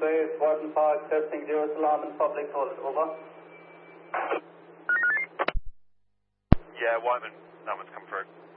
base, Warden Park, testing Jerusalem and public toilet, over. Yeah, Wyman, that one's come through.